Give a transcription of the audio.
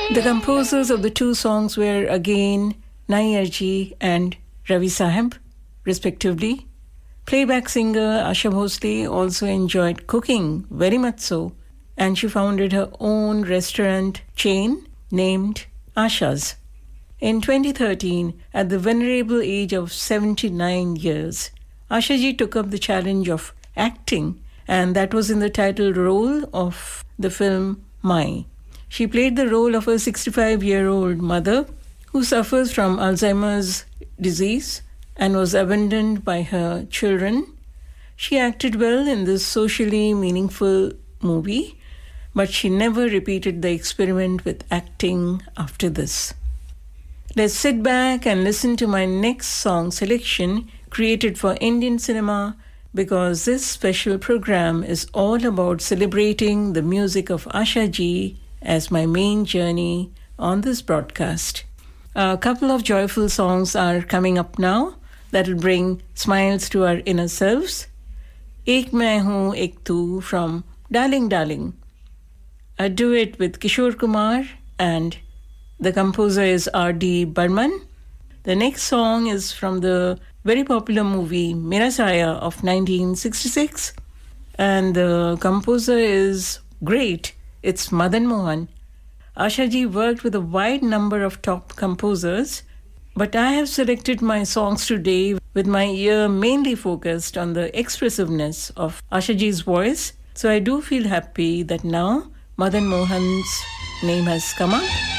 The composers of the two songs were again Nai Arji and Ravi Sahib, respectively. Playback singer Asha Bhosle also enjoyed cooking very much so, and she founded her own restaurant chain named Asha's. In 2013, at the venerable age of 79 years, Asha ji took up the challenge of acting, and that was in the title role of the film Mai. She played the role of a 65-year-old mother who suffers from Alzheimer's disease and was abandoned by her children. She acted well in this socially meaningful movie, but she never repeated the experiment with acting after this. Let's sit back and listen to my next song selection created for Indian cinema, because this special program is all about celebrating the music of Asha ji as my main journey on this broadcast. A couple of joyful songs are coming up now that will bring smiles to our inner selves. Ek Main Hoon Ek Tu from Darling Darling, a duet with Kishore Kumar, and the composer is R.D. Burman. The next song is from the very popular movie Mera Saya of 1966, and the composer is great. It's Madan Mohan. Asha ji worked with a wide number of top composers, but I have selected my songs today with my ear mainly focused on the expressiveness of Asha ji's voice. So I do feel happy that now Madan Mohan's name has come up.